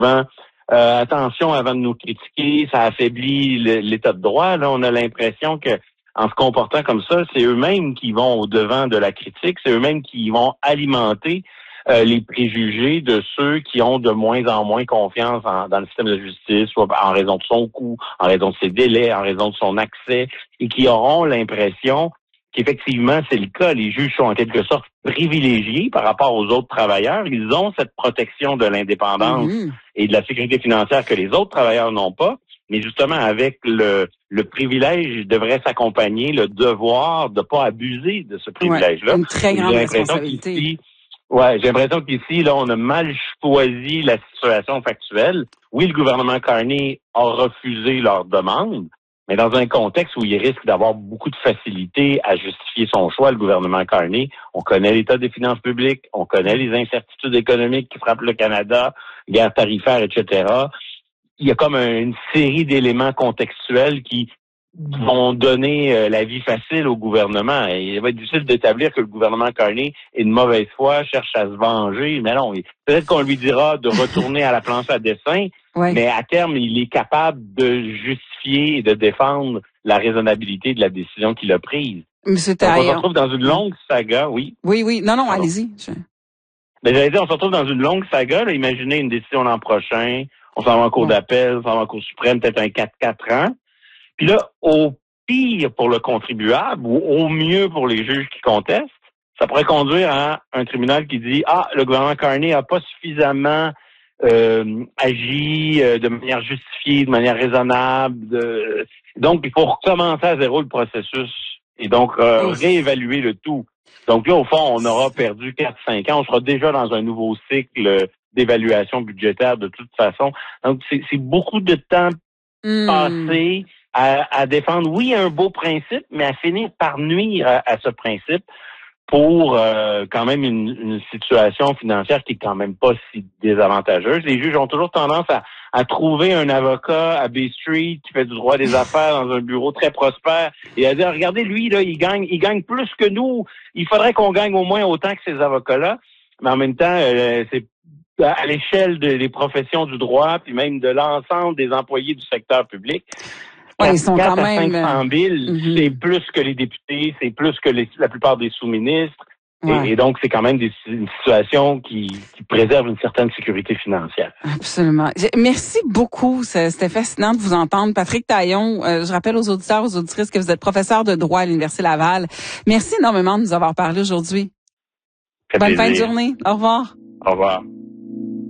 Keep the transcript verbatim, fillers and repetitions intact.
souvent euh, attention avant de nous critiquer, ça affaiblit le, l'état de droit. Là, on a l'impression que en se comportant comme ça, c'est eux-mêmes qui vont au devant de la critique, c'est eux-mêmes qui vont alimenter euh, les préjugés de ceux qui ont de moins en moins confiance en, dans le système de justice, soit en raison de son coût, en raison de ses délais, en raison de son accès, et qui auront l'impression qu'effectivement, c'est le cas. Les juges sont en quelque sorte privilégiés par rapport aux autres travailleurs. Ils ont cette protection de l'indépendance mmh. et de la sécurité financière que les autres travailleurs n'ont pas. Mais justement, avec le, le privilège, devrait s'accompagner le devoir de ne pas abuser de ce privilège-là. Ouais, une très grande responsabilité. Qu'ici, ouais, j'ai l'impression qu'ici, là, on a mal choisi la situation factuelle. Oui, le gouvernement Carney a refusé leur demande, mais dans un contexte où il risque d'avoir beaucoup de facilité à justifier son choix, le gouvernement Carney, on connaît l'état des finances publiques, on connaît les incertitudes économiques qui frappent le Canada, guerre tarifaire, et cetera. Il y a comme un, une série d'éléments contextuels qui vont donner euh, la vie facile au gouvernement. Et il va être difficile d'établir que le gouvernement Carney est de mauvaise foi, cherche à se venger. Mais non, peut-être qu'on lui dira de retourner à la planche à dessin, ouais. mais à terme, il est capable de justifier et de défendre la raisonnabilité de la décision qu'il a prise. Monsieur Donc, on se retrouve dans une longue saga, oui. Oui, oui. Non, non, Pardon. allez-y. Je... Mais j'allais dire, on se retrouve dans une longue saga. Là. Imaginez une décision l'an prochain. On s'en va en cour ouais. d'appel, on s'en va en cour suprême, peut-être un quatre quatre ans. Puis là, au pire pour le contribuable, ou au mieux pour les juges qui contestent, ça pourrait conduire à un tribunal qui dit « Ah, le gouvernement Carney n'a pas suffisamment euh, agi euh, de manière justifiée, de manière raisonnable. De... » Donc, il faut recommencer à zéro le processus et donc euh, oui. réévaluer le tout. Donc là, au fond, on aura perdu quatre cinq ans. On sera déjà dans un nouveau cycle d'évaluation budgétaire de toute façon. Donc, c'est, c'est beaucoup de temps mmh. passé à, à défendre, oui, un beau principe, mais à finir par nuire à, à ce principe pour euh, quand même une, une situation financière qui est quand même pas si désavantageuse. Les juges ont toujours tendance à, à trouver un avocat à Bay Street qui fait du droit des affaires dans un bureau très prospère et à dire, regardez, lui, là, il gagne, il gagne plus que nous. Il faudrait qu'on gagne au moins autant que ces avocats-là. Mais en même temps, euh, c'est à l'échelle de, des professions du droit, puis même de l'ensemble des employés du secteur public. Ouais, ils sont quand à même... cinq cent mille, mm-hmm. c'est plus que les députés, c'est plus que les, la plupart des sous-ministres. Ouais. Et, et donc, c'est quand même des, une situation qui, qui préserve une certaine sécurité financière. Absolument. Merci beaucoup. C'était fascinant de vous entendre. Patrick Taillon, euh, je rappelle aux auditeurs, aux auditrices que vous êtes professeur de droit à l'Université Laval. Merci énormément de nous avoir parlé aujourd'hui. Bonne plaisir. fin de journée. Au revoir. Au revoir.